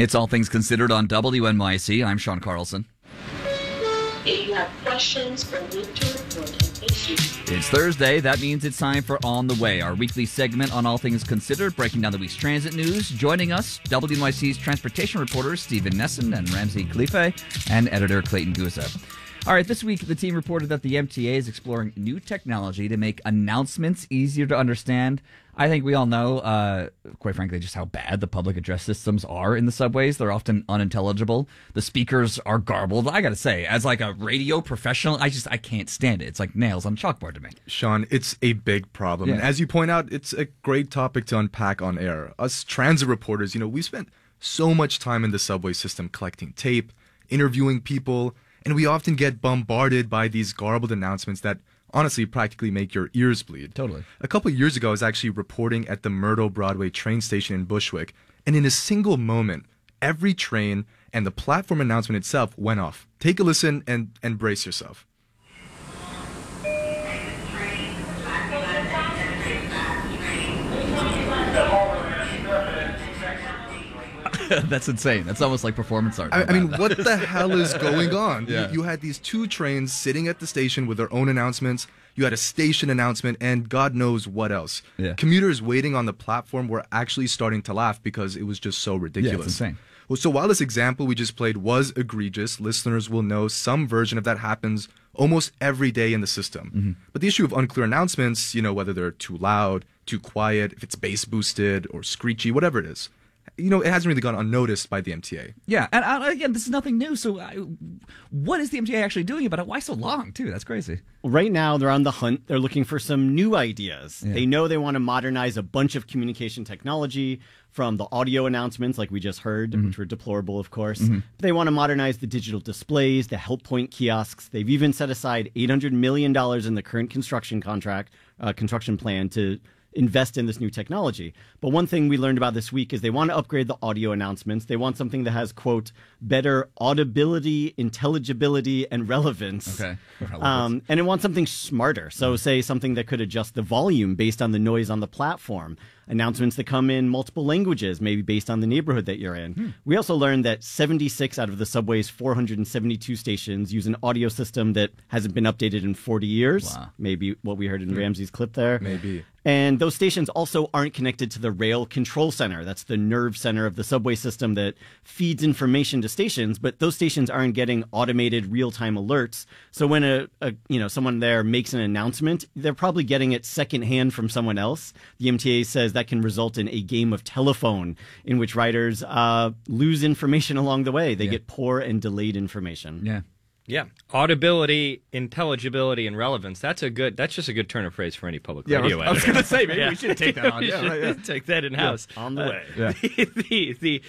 It's All Things Considered on WNYC. I'm Sean Carlson. If you have questions or need to report an issue. It's Thursday. That means it's time for On the Way, our weekly segment on All Things Considered, breaking down the week's transit news. Joining us, WNYC's transportation reporters Stephen Nesson and Ramsey Khalife, and editor Clayton Guza. All right, this week the team reported that the MTA is exploring new technology to make announcements easier to understand. I think we all know, quite frankly, just how bad the public address systems are in the subways. They're often unintelligible. The speakers are garbled. I got to say, as like a radio professional, I can't stand it. It's like nails on a chalkboard to me. Sean, it's a big problem. Yeah. And as you point out, it's a great topic to unpack on air. Us transit reporters, we spent so much time in the subway system collecting tape, interviewing people, and we often get bombarded by these garbled announcements that honestly practically make your ears bleed. Totally. A couple of years ago, I was actually reporting at the Myrtle Broadway train station in Bushwick, and in a single moment, every train and the platform announcement itself went off. Take a listen and brace yourself. That's insane. That's almost like performance art. I mean, what the hell is going on? Yeah. You had these two trains sitting at the station with their own announcements. You had a station announcement and God knows what else. Yeah. Commuters waiting on the platform were actually starting to laugh because it was just so ridiculous. Yeah, it's insane. Well, so while this example we just played was egregious, listeners will know some version of that happens almost every day in the system. Mm-hmm. But the issue of unclear announcements, whether they're too loud, too quiet, if it's bass boosted or screechy, whatever it is, it hasn't really gone unnoticed by the MTA. Yeah, and again, this is nothing new. So, what is the MTA actually doing about it? Why so long, too? That's crazy. Right now, they're on the hunt. They're looking for some new ideas. Yeah. They know they want to modernize a bunch of communication technology, from the audio announcements, like we just heard, which were deplorable, of course. But they want to modernize the digital displays, the help point kiosks. They've even set aside $800 million in the current construction plan to invest in this new technology. But one thing we learned about this week is they want to upgrade the audio announcements. They want something that has, quote, better audibility, intelligibility, and relevance. Okay. And it wants something smarter. So say something that could adjust the volume based on the noise on the platform. Announcements that come in multiple languages, maybe based on the neighborhood that you're in. We also learned that 76 out of the subway's 472 stations use an audio system that hasn't been updated in 40 years. Wow. Maybe what we heard in Ramsey's clip there. Maybe. And those stations also aren't connected to the rail control center. That's the nerve center of the subway system that feeds information to stations, but those stations aren't getting automated real-time alerts. So when someone there makes an announcement, they're probably getting it secondhand from someone else. The MTA says that can result in a game of telephone in which riders lose information along the way. They get poor and delayed information. Yeah. Yeah. Audibility, intelligibility, and relevance. That's just a good turn of phrase for any public radio I was editor. going to say, maybe we should take that on. Take that in-house. On the way. Yeah. The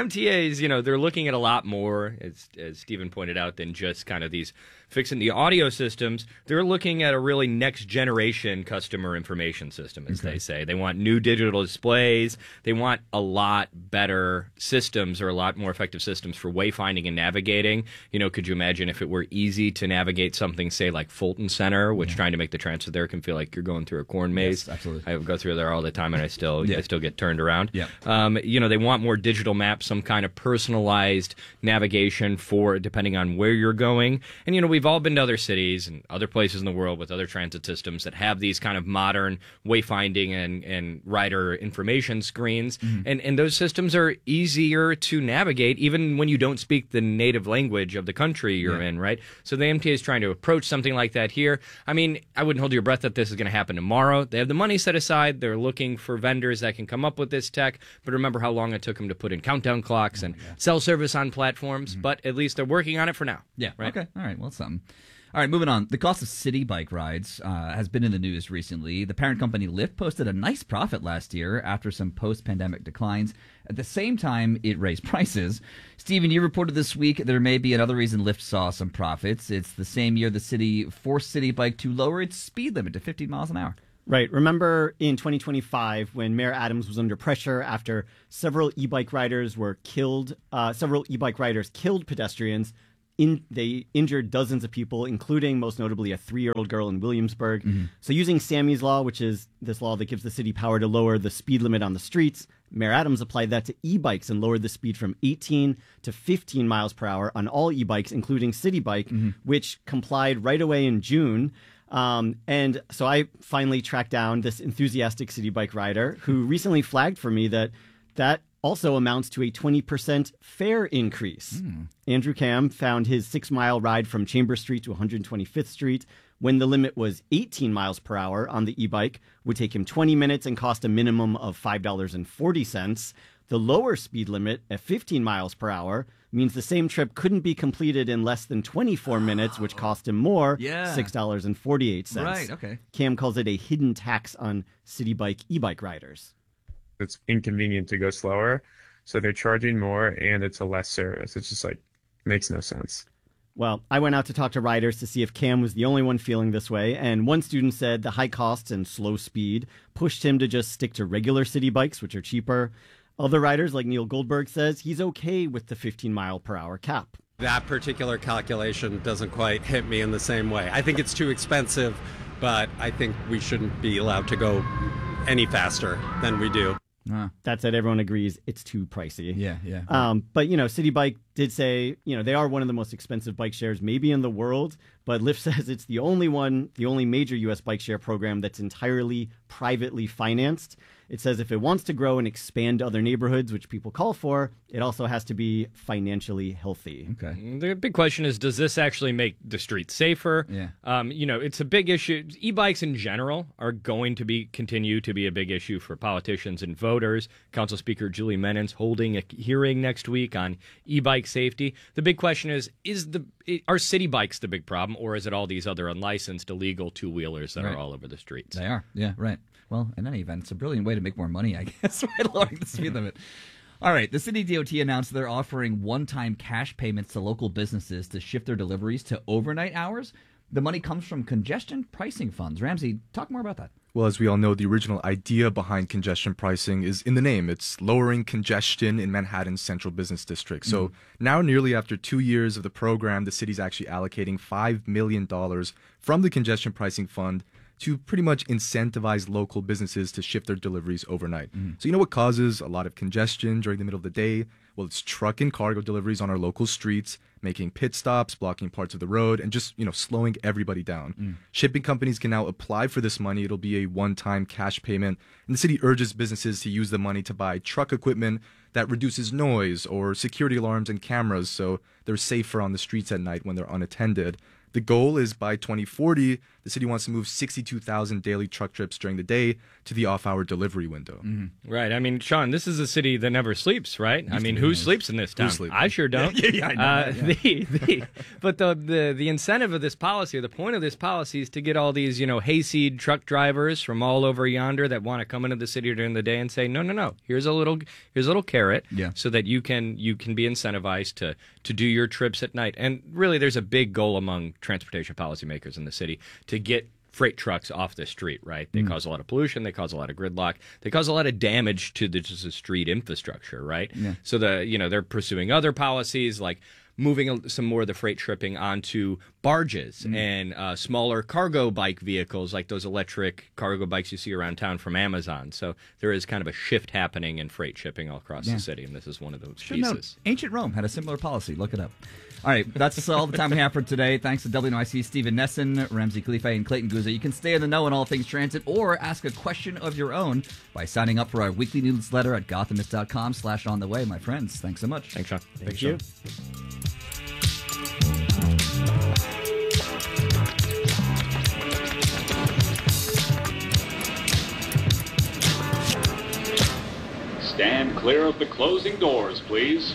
MTAs, they're looking at a lot more, as Stephen pointed out, than just kind of these fixing the audio systems. They're looking at a really next-generation customer information system, as they say. They want new digital displays. They want a lot better systems, or a lot more effective systems for wayfinding and navigating. Could you imagine if it were easy to navigate something, say, like Fulton Center, which trying to make the transfer there can feel like you're going through a corn maze. Yes, absolutely. I go through there all the time, and I still get turned around. Yeah. They want more digital maps, some kind of personalized navigation for depending on where you're going. And we've all been to other cities and other places in the world with other transit systems that have these kind of modern wayfinding and rider information screens. And those systems are easier to navigate even when you don't speak the native language of the country you're in, right? So the MTA is trying to approach something like that here. I mean, I wouldn't hold your breath that this is going to happen tomorrow. They have the money set aside. They're looking for vendors that can come up with this tech. But remember how long it took them to put in countdown clocks and cell service on platforms. But at least they're working on it for now. Yeah. Right? Okay. All right. Well, something. All right, moving on. The cost of city bike rides has been in the news recently. The parent company Lyft posted a nice profit last year after some post-pandemic declines. At the same time, it raised prices. Stephen, you reported this week there may be another reason Lyft saw some profits. It's the same year the city forced City Bike to lower its speed limit to 15 miles an hour. Right. Remember in 2025 when Mayor Adams was under pressure after several e-bike riders were killed, killed pedestrians. They injured dozens of people, including most notably a 3-year-old girl in Williamsburg. So using Sammy's Law, which is this law that gives the city power to lower the speed limit on the streets, Mayor Adams applied that to e-bikes and lowered the speed from 18 to 15 miles per hour on all e-bikes, including City Bike, which complied right away in June. And so I finally tracked down this enthusiastic City Bike rider who recently flagged for me that also amounts to a 20% fare increase. Andrew Cam found his 6-mile ride from Chambers Street to 125th Street when the limit was 18 miles per hour on the e-bike would take him 20 minutes and cost a minimum of $5.40. The lower speed limit at 15 miles per hour means the same trip couldn't be completed in less than 24 minutes, which cost him more, $6.48. Right, okay. Cam calls it a hidden tax on City Bike e-bike riders. It's inconvenient to go slower, so they're charging more, and it's a less service. It's just like, makes no sense. Well, I went out to talk to riders to see if Cam was the only one feeling this way, and one student said the high costs and slow speed pushed him to just stick to regular city bikes, which are cheaper. Other riders, like Neil Goldberg, says he's okay with the 15-mile-per-hour cap. That particular calculation doesn't quite hit me in the same way. I think it's too expensive, but I think we shouldn't be allowed to go any faster than we do. That said, everyone agrees it's too pricey. Yeah. But, City Bike did say, they are one of the most expensive bike shares maybe in the world, but Lyft says it's the only major U.S. bike share program that's entirely privately financed. It says if it wants to grow and expand to other neighborhoods, which people call for, it also has to be financially healthy. Okay. The big question is, does this actually make the streets safer? Yeah. It's a big issue. E-bikes in general are going to continue to be a big issue for politicians and voters. Council Speaker Julie Menon's holding a hearing next week on e-bike safety. The big question is are city bikes the big problem, or is it all these other unlicensed, illegal two-wheelers that are all over the streets? They are. Yeah, right. Well, in any event, it's a brilliant way to make more money, I guess, by lowering the speed limit. All right, the city DOT announced they're offering one-time cash payments to local businesses to shift their deliveries to overnight hours. The money comes from congestion pricing funds. Ramsey, talk more about that. Well, as we all know, the original idea behind congestion pricing is in the name. It's lowering congestion in Manhattan's central business district. So now, nearly after 2 years of the program, the city's actually allocating $5 million from the congestion pricing fund to pretty much incentivize local businesses to shift their deliveries overnight. So you know what causes a lot of congestion during the middle of the day? Well, it's truck and cargo deliveries on our local streets, making pit stops, blocking parts of the road, and just, slowing everybody down. Shipping companies can now apply for this money. It'll be a one-time cash payment. And the city urges businesses to use the money to buy truck equipment that reduces noise or security alarms and cameras so they're safer on the streets at night when they're unattended. The goal is by 2040, the city wants to move 62,000 daily truck trips during the day to the off-hour delivery window. Right. I mean, Sean, this is a city that never sleeps, right? I mean, who sleeps in this town? I sure don't. I know that, But the incentive of this policy, or the point of this policy, is to get all these, hayseed truck drivers from all over yonder that want to come into the city during the day and say, no, here's a little carrot, so that you can be incentivized to do your trips at night. And really, there's a big goal among transportation policymakers in the city to get freight trucks off the street, right? They cause a lot of pollution. They cause a lot of gridlock. They cause a lot of damage to the street infrastructure, right? Yeah. So they're pursuing other policies like moving some more of the freight shipping onto barges and smaller cargo bike vehicles like those electric cargo bikes you see around town from Amazon. So there is kind of a shift happening in freight shipping all across the city, and this is one of those pieces. Ancient Rome had a similar policy. Look it up. All right, that's all the time we have for today. Thanks to WNYC Stephen Nesson, Ramsey Khalife, and Clayton Guzza. You can stay in the know on all things transit or ask a question of your own by signing up for our weekly newsletter at gothamist.com/ontheway. My friends, thanks so much. Thanks, Sean. Thank you. Stand clear of the closing doors, please.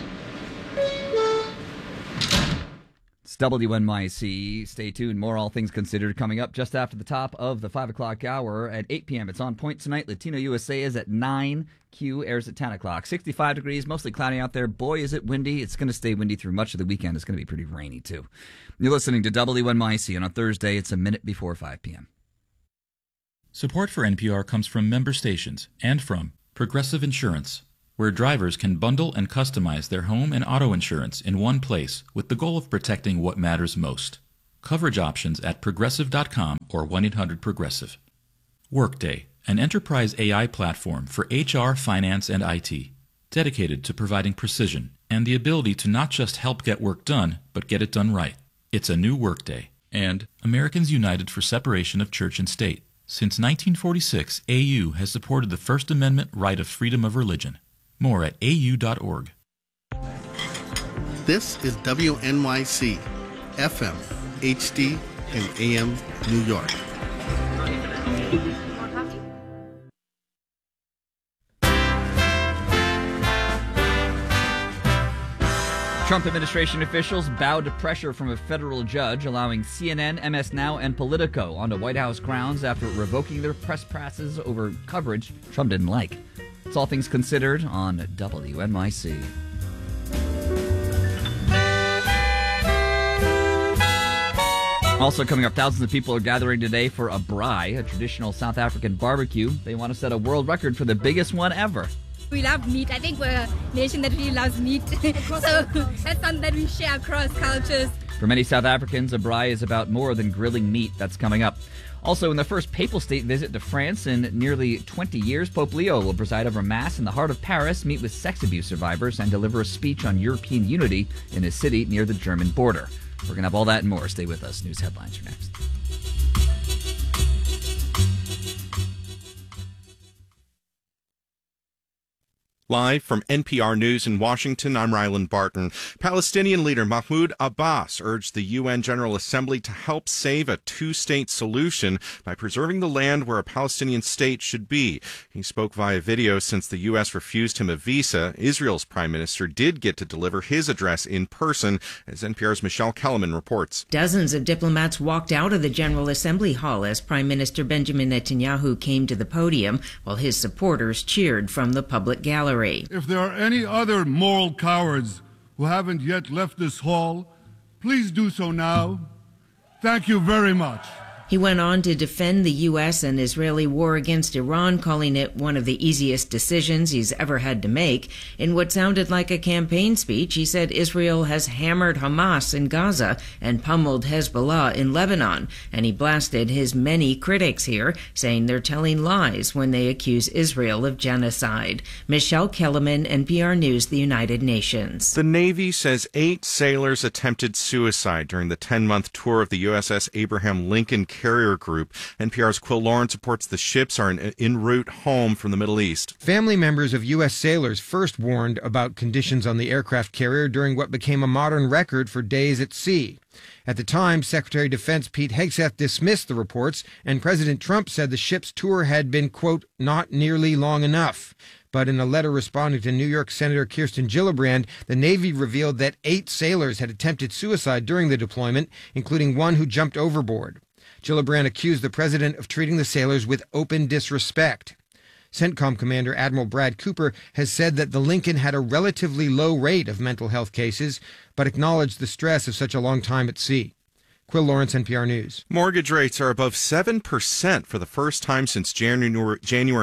It's WNYC. Stay tuned. More All Things Considered coming up just after the top of the 5 o'clock hour at 8 p.m. It's On Point tonight. Latino USA is at 9. Q airs at 10 o'clock. 65 degrees, mostly cloudy out there. Boy, is it windy. It's going to stay windy through much of the weekend. It's going to be pretty rainy, too. You're listening to WNYC, and on Thursday, it's a minute before 5 p.m. Support for NPR comes from member stations and from Progressive Insurance, where drivers can bundle and customize their home and auto insurance in one place with the goal of protecting what matters most. Coverage options at Progressive.com or 1-800-PROGRESSIVE. Workday, an enterprise AI platform for HR, finance, and IT, dedicated to providing precision and the ability to not just help get work done, but get it done right. It's a new Workday. And Americans United for Separation of Church and State. Since 1946, AU has supported the First Amendment right of freedom of religion. More at au.org. This is WNYC, FM, HD, and AM New York. Trump administration officials bowed to pressure from a federal judge, allowing CNN, MS Now, and Politico onto White House grounds after revoking their press passes over coverage Trump didn't like. It's All Things Considered on WNYC. Also coming up, thousands of people are gathering today for a braai, a traditional South African barbecue. They want to set a world record for the biggest one ever. We love meat. I think we're a nation that really loves meat. So that's something that we share across cultures. For many South Africans, a braai is about more than grilling meat. That's coming up. Also, in the first papal state visit to France in nearly 20 years, Pope Leo will preside over Mass in the heart of Paris, meet with sex abuse survivors, and deliver a speech on European unity in his city near the German border. We're going to have all that and more. Stay with us. News headlines are next. Live from NPR News in Washington, I'm Ryland Barton. Palestinian leader Mahmoud Abbas urged the UN General Assembly to help save a two-state solution by preserving the land where a Palestinian state should be. He spoke via video since the U.S. refused him a visa. Israel's prime minister did get to deliver his address in person, as NPR's Michelle Kellerman reports. Dozens of diplomats walked out of the General Assembly hall as Prime Minister Benjamin Netanyahu came to the podium, while his supporters cheered from the public gallery. If there are any other moral cowards who haven't yet left this hall, please do so now. Thank you very much. He went on to defend the U.S. and Israeli war against Iran, calling it one of the easiest decisions he's ever had to make. In what sounded like a campaign speech, he said Israel has hammered Hamas in Gaza and pummeled Hezbollah in Lebanon, and he blasted his many critics here, saying they're telling lies when they accuse Israel of genocide. Michelle Kellerman, NPR News, the United Nations. The Navy says 8 sailors attempted suicide during the 10-month tour of the USS Abraham Lincoln Carrier Group. NPR's Quill Lawrence reports the ships are en route home from the Middle East. Family members of U.S. sailors first warned about conditions on the aircraft carrier during what became a modern record for days at sea. At the time, Secretary of Defense Pete Hegseth dismissed the reports, and President Trump said the ship's tour had been, quote, not nearly long enough. But in a letter responding to New York Senator Kirsten Gillibrand, the Navy revealed that 8 sailors had attempted suicide during the deployment, including one who jumped overboard. Gillibrand accused the president of treating the sailors with open disrespect. CENTCOM Commander Admiral Brad Cooper has said that the Lincoln had a relatively low rate of mental health cases, but acknowledged the stress of such a long time at sea. Quill Lawrence, NPR News. Mortgage rates are above 7% for the first time since January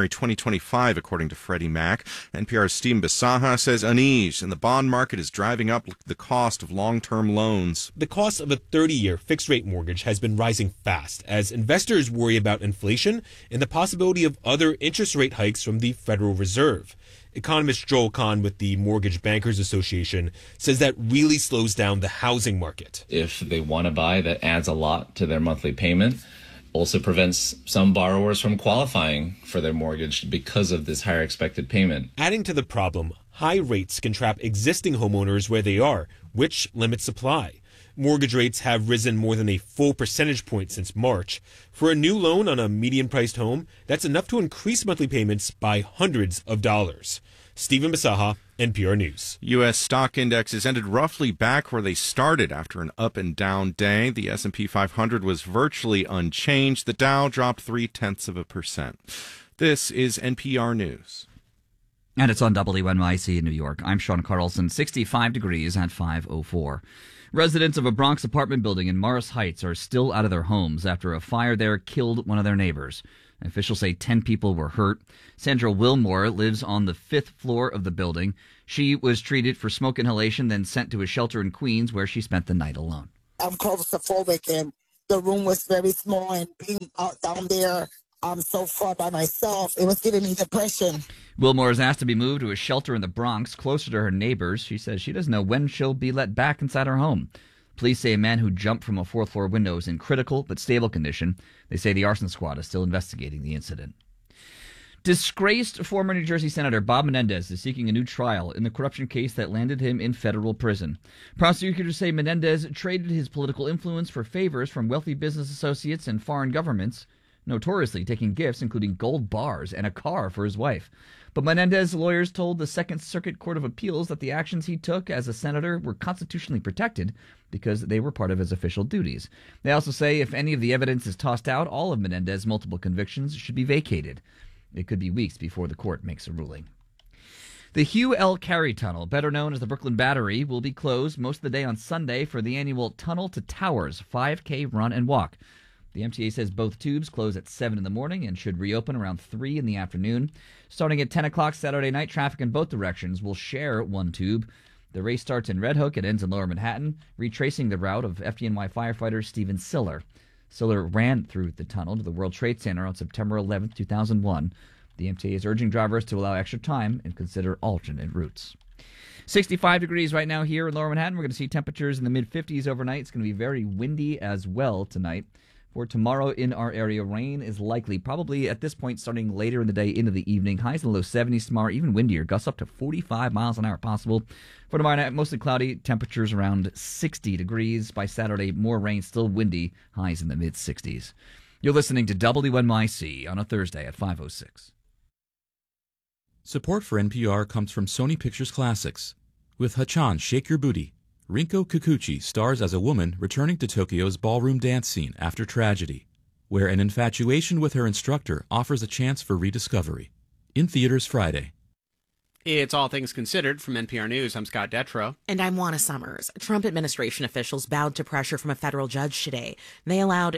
2025, according to Freddie Mac. NPR's Stephen Bisaha says unease in the bond market is driving up the cost of long-term loans. The cost of a 30-year fixed-rate mortgage has been rising fast as investors worry about inflation and the possibility of other interest rate hikes from the Federal Reserve. Economist Joel Kahn with the Mortgage Bankers Association says that really slows down the housing market. If they want to buy, that adds a lot to their monthly payment. Also prevents some borrowers from qualifying for their mortgage because of this higher expected payment. Adding to the problem, high rates can trap existing homeowners where they are, which limits supply. Mortgage rates have risen more than a full percentage point since March. For a new loan on a median-priced home, that's enough to increase monthly payments by hundreds of dollars. Stephen Bisaha, NPR News. U.S. stock indexes ended roughly back where they started after an up and down day. The S&P 500 was virtually unchanged. The Dow dropped 0.3%. This is NPR News. And it's on WNYC in New York. I'm Sean Carlson, 65 degrees at 5:04. Residents of a Bronx apartment building in Morris Heights are still out of their homes after a fire there killed one of their neighbors. Officials say 10 people were hurt. Sandra Wilmore lives on the 5th floor of the building. She was treated for smoke inhalation, then sent to a shelter in Queens where she spent the night alone. I'm claustrophobic and the room was very small and being out down there I'm so far by myself. It was giving me depression. Wilmore is asked to be moved to a shelter in the Bronx, closer to her neighbors. She says she doesn't know when she'll be let back inside her home. Police say a man who jumped from a fourth-floor window is in critical but stable condition. They say the arson squad is still investigating the incident. Disgraced former New Jersey Senator Bob Menendez is seeking a new trial in the corruption case that landed him in federal prison. Prosecutors say Menendez traded his political influence for favors from wealthy business associates and foreign governments, notoriously taking gifts including gold bars and a car for his wife. But Menendez's lawyers told the Second Circuit Court of Appeals that the actions he took as a senator were constitutionally protected because they were part of his official duties. They also say if any of the evidence is tossed out, all of Menendez's multiple convictions should be vacated. It could be weeks before the court makes a ruling. The Hugh L. Carey Tunnel, better known as the Brooklyn Battery, will be closed most of the day on Sunday for the annual Tunnel to Towers 5K run and walk. The MTA says both tubes close at 7 in the morning and should reopen around 3 in the afternoon. Starting at 10 o'clock Saturday night, traffic in both directions will share one tube. The race starts in Red Hook and ends in Lower Manhattan, retracing the route of FDNY firefighter Stephen Siller. Siller ran through the tunnel to the World Trade Center on September 11, 2001. The MTA is urging drivers to allow extra time and consider alternate routes. 65 degrees right now here in Lower Manhattan. We're going to see temperatures in the mid-50s overnight. It's going to be very windy as well tonight. For tomorrow in our area, rain is likely, probably at this point starting later in the day into the evening. Highs in the low 70s tomorrow, even windier. Gusts up to 45 miles an hour possible. For tomorrow night, mostly cloudy, temperatures around 60 degrees. By Saturday, more rain, still windy, highs in the mid-60s. You're listening to WNYC on a Thursday at 5:06. Support for NPR comes from Sony Pictures Classics. With Hachan Shake Your Booty, Rinko Kikuchi stars as a woman returning to Tokyo's ballroom dance scene after tragedy, where an infatuation with her instructor offers a chance for rediscovery. In theaters Friday. It's All Things Considered from NPR News. I'm Scott Detrow. And I'm Juana Summers. Trump administration officials bowed to pressure from a federal judge today. They allowed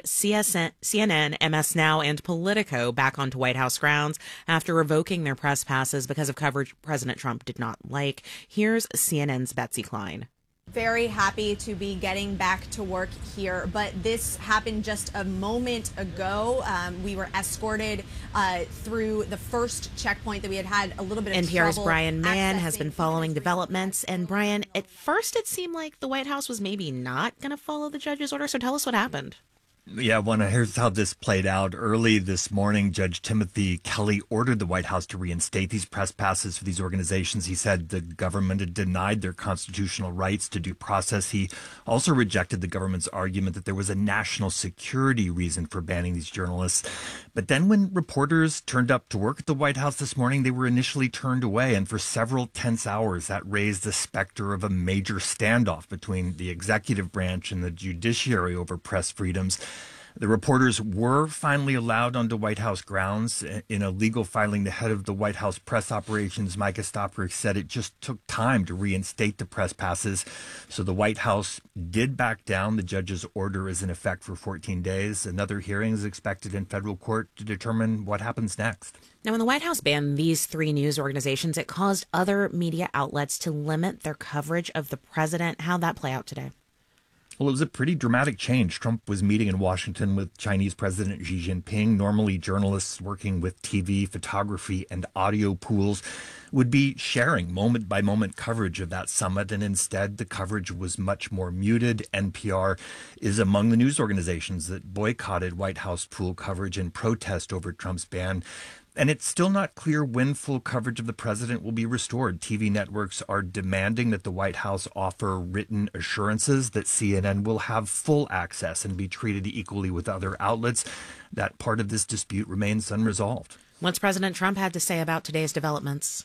CNN, MS Now, and Politico back onto White House grounds after revoking their press passes because of coverage President Trump did not like. Here's CNN's Betsy Klein. Very happy to be getting back to work here, but this happened just a moment ago. We were escorted through the first checkpoint that we had a little bit of NPR's trouble. Brian Mann has been following developments. And Brian, at first it seemed like the White House was maybe not going to follow the judge's order. So tell us what happened. Yeah, here's how this played out. Early this morning, Judge Timothy Kelly ordered the White House to reinstate these press passes for these organizations. He said the government had denied their constitutional rights to due process. He also rejected the government's argument that there was a national security reason for banning these journalists. But then when reporters turned up to work at the White House this morning, they were initially turned away. And for several tense hours, that raised the specter of a major standoff between the executive branch and the judiciary over press freedoms. The reporters were finally allowed onto White House grounds. In a legal filing, the head of the White House press operations, Micah Stopper, said it just took time to reinstate the press passes. So the White House did back down. The judge's order is in effect for 14 days. Another hearing is expected in federal court to determine what happens next. Now, when the White House banned these three news organizations, it caused other media outlets to limit their coverage of the president. How'd that play out today? Well, it was a pretty dramatic change. Trump was meeting in Washington with Chinese President Xi Jinping. Normally, journalists working with TV, photography, and audio pools would be sharing moment-by-moment coverage of that summit, and instead the coverage was much more muted. NPR is among the news organizations that boycotted White House pool coverage in protest over Trump's ban. And it's still not clear when full coverage of the president will be restored. TV networks are demanding that the White House offer written assurances that CNN will have full access and be treated equally with other outlets. That part of this dispute remains unresolved. What's President Trump had to say about today's developments?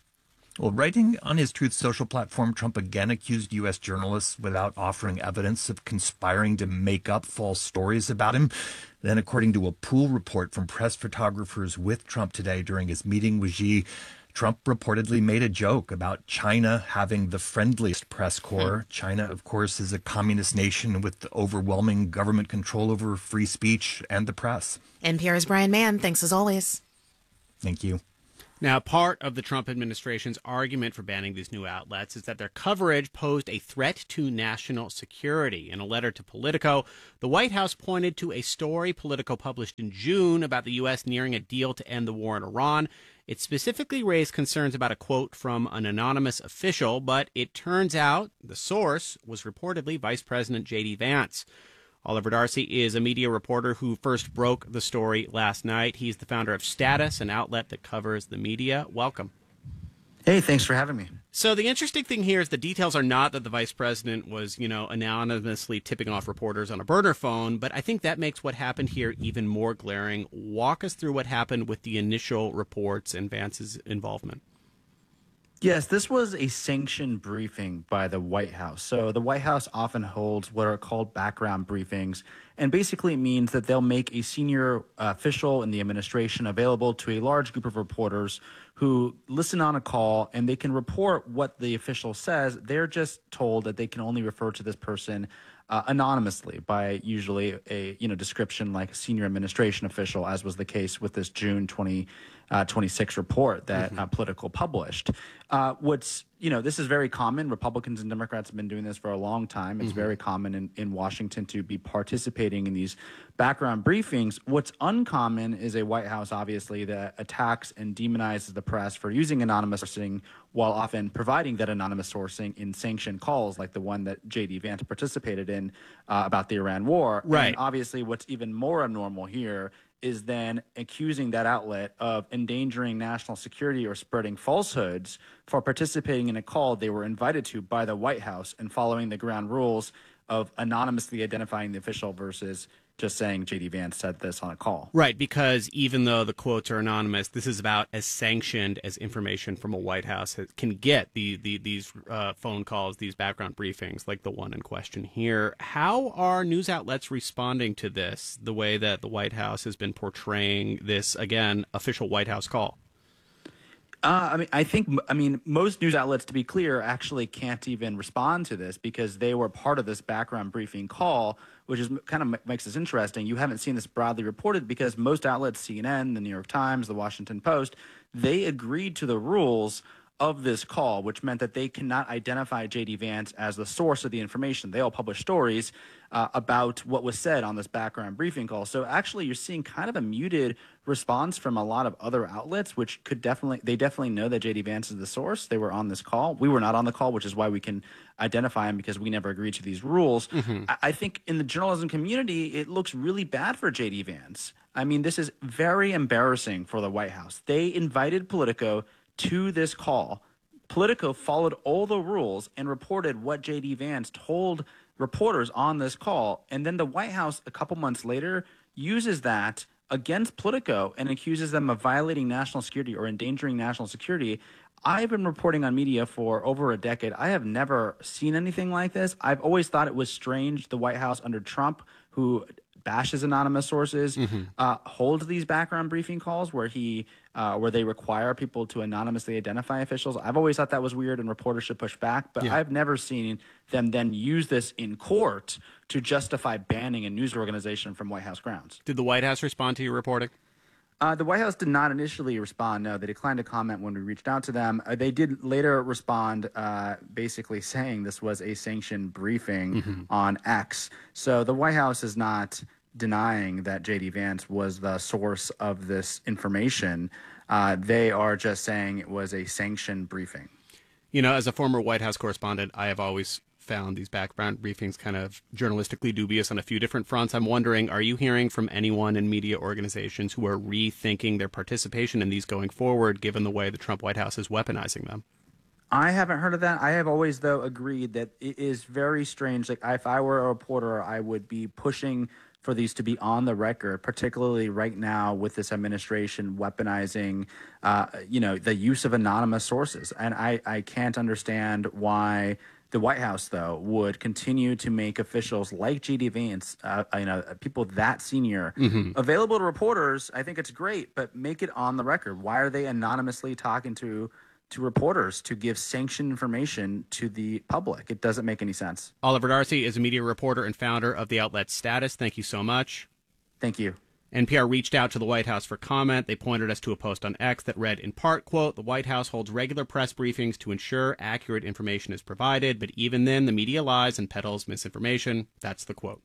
Well, writing on his Truth Social platform, Trump again accused U.S. journalists without offering evidence of conspiring to make up false stories about him. Then, according to a pool report from press photographers with Trump today during his meeting with Xi, Trump reportedly made a joke about China having the friendliest press corps. China, of course, is a communist nation with overwhelming government control over free speech and the press. NPR's Brian Mann. Thanks as always. Thank you. Now, part of the Trump administration's argument for banning these new outlets is that their coverage posed a threat to national security. In a letter to Politico, the White House pointed to a story Politico published in June about the U.S. nearing a deal to end the war in Iran. It specifically raised concerns about a quote from an anonymous official, but it turns out the source was reportedly Vice President J.D. Vance. Oliver Darcy is a media reporter who first broke the story last night. He's the founder of Status, an outlet that covers the media. Welcome. Hey, thanks for having me. So the interesting thing here is the details are not that the vice president was, anonymously tipping off reporters on a burner phone, but I think that makes what happened here even more glaring. Walk us through what happened with the initial reports and Vance's involvement. Yes, this was a sanctioned briefing by the White House. So the White House often holds what are called background briefings, and basically it means that they'll make a senior official in the administration available to a large group of reporters who listen on a call, and they can report what the official says. They're just told that they can only refer to this person anonymously by usually a description like a senior administration official, as was the case with this June 2026 report that Politico published. This is very common. Republicans and Democrats have been doing this for a long time. It's very common in Washington to be participating in these background briefings. What's uncommon is a White House, obviously, that attacks and demonizes the press for using anonymous sourcing while often providing that anonymous sourcing in sanctioned calls like the one that J.D. Vance participated in about the Iran war. Right. And obviously, what's even more abnormal here is then accusing that outlet of endangering national security or spreading falsehoods for participating in a call they were invited to by the White House and following the ground rules of anonymously identifying the official versus just saying J.D. Vance said this on a call. Right, because even though the quotes are anonymous, this is about as sanctioned as information from a White House can get, these phone calls, these background briefings, like the one in question here. How are news outlets responding to this, the way that the White House has been portraying this, again, official White House call? I think most news outlets, to be clear, actually can't even respond to this because they were part of this background briefing call, which is kind of makes this interesting. You haven't seen this broadly reported because most outlets, CNN, the New York Times, the Washington Post, they agreed to the rules of this call, which meant that they cannot identify J.D. Vance as the source of the information. They all publish stories about what was said on this background briefing call. So actually, you're seeing kind of a muted response from a lot of other outlets, which they definitely know that J.D. Vance is the source. They were on this call. We were not on the call, which is why we can identify him because we never agreed to these rules. I think in the journalism community, it looks really bad for J.D. Vance. I mean, this is very embarrassing for the White House. They invited Politico to this call. Politico followed all the rules and reported what J.D. Vance told reporters on this call. And then the White House, a couple months later, uses that against Politico and accuses them of violating national security or endangering national security. I've been reporting on media for over a decade. I have never seen anything like this. I've always thought it was strange the White House under Trump, who bashes anonymous sources, holds these background briefing calls where they require people to anonymously identify officials. I've always thought that was weird and reporters should push back, but I've never seen them then use this in court to justify banning a news organization from White House grounds. Did the White House respond to your reporting? The White House did not initially respond. No, they declined to comment when we reached out to them. They did later respond, basically saying this was a sanctioned briefing on X. So the White House is not denying that J.D. Vance was the source of this information. They are just saying it was a sanctioned briefing. As a former White House correspondent, I have always found these background briefings kind of journalistically dubious on a few different fronts. I'm wondering, are you hearing from anyone in media organizations who are rethinking their participation in these going forward, given the way the Trump White House is weaponizing them? I haven't heard of that. I have always, though, agreed that it is very strange. Like, if I were a reporter, I would be pushing for these to be on the record, particularly right now with this administration weaponizing, the use of anonymous sources. And I can't understand why the White House, though, would continue to make officials like J.D. Vance, people that senior, available to reporters. I think it's great, but make it on the record. Why are they anonymously talking to reporters to give sanctioned information to the public? It doesn't make any sense. Oliver Darcy is a media reporter and founder of the outlet Status. Thank you so much. Thank you. NPR reached out to the White House for comment. They pointed us to a post on X that read in part, quote, "The White House holds regular press briefings to ensure accurate information is provided, but even then the media lies and peddles misinformation." That's the quote.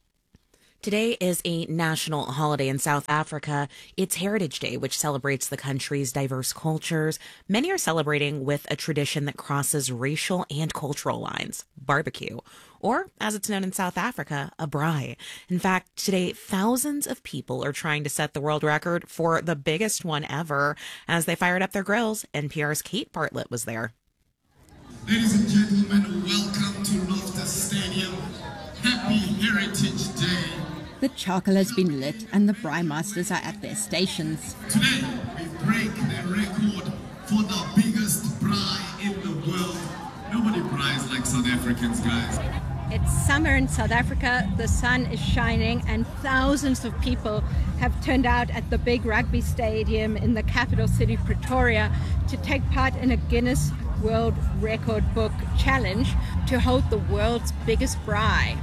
Today is a national holiday in South Africa. It's Heritage Day, which celebrates the country's diverse cultures. Many are celebrating with a tradition that crosses racial and cultural lines, barbecue, or, as it's known in South Africa, a braai. In fact, today, thousands of people are trying to set the world record for the biggest one ever. As they fired up their grills, NPR's Kate Bartlett was there. Ladies and gentlemen, welcome to Loftus Stadium. Happy Heritage Day. The charcoal has been lit and the braai masters are at their stations. Today, we break the record for the biggest braai in the world. Nobody braais like South Africans, guys. It's summer in South Africa, the sun is shining, and thousands of people have turned out at the big rugby stadium in the capital city, Pretoria, to take part in a Guinness World Record Book challenge to hold the world's biggest braai.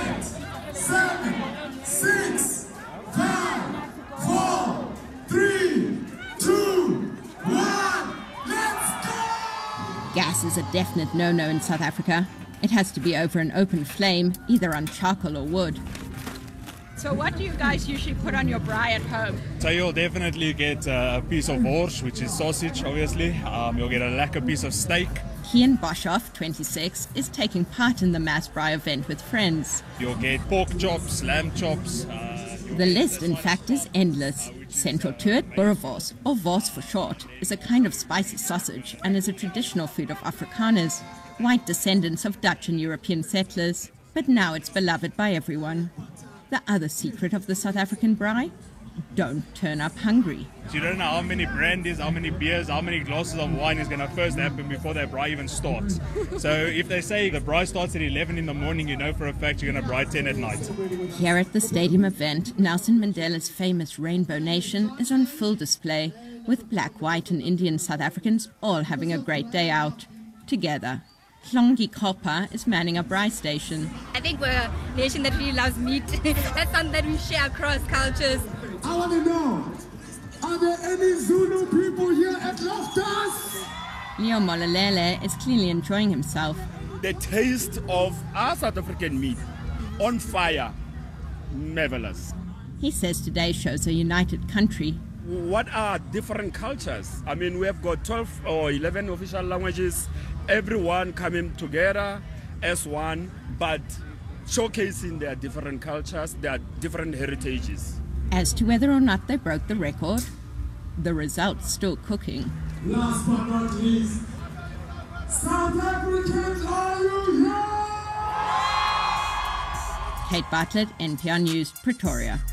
8, 7, 6, 5, 4, 3, 2, 1, let's go! Gas is a definite no-no in South Africa. It has to be over an open flame, either on charcoal or wood. So what do you guys usually put on your braai at home? So you'll definitely get a piece of wors, which is sausage, obviously. You'll get a lekker piece of steak. Kian Boshoff, 26, is taking part in the mass braai event with friends. You'll get pork chops, lamb chops. The list, in fact, is endless. Central to it, boerewors, or wors for short, is a kind of spicy sausage and is a traditional food of Afrikaners, white descendants of Dutch and European settlers, but now it's beloved by everyone. The other secret of the South African braai? Don't turn up hungry. So you don't know how many brandies, how many beers, how many glasses of wine is going to first happen before that braai even starts. So if they say the braai starts at 11 in the morning, you know for a fact you're going to braai 10 at night. Here at the stadium event, Nelson Mandela's famous Rainbow Nation is on full display, with black, white and Indian South Africans all having a great day out, together. Hlongi Kopa is manning a braai station. I think we're a nation that really loves meat. That's something that we share across cultures. I want to know, are there any Zulu people here at Loftus? Leo Molalele is clearly enjoying himself. The taste of our South African meat on fire, marvelous. He says today shows a united country. What are different cultures? I mean, we have got 12 or 11 official languages, everyone coming together as one, but showcasing their different cultures, their different heritages. As to whether or not they broke the record, the result's still cooking. Last but not least, South Africans, are you here? Kate Bartlett, NPR News, Pretoria.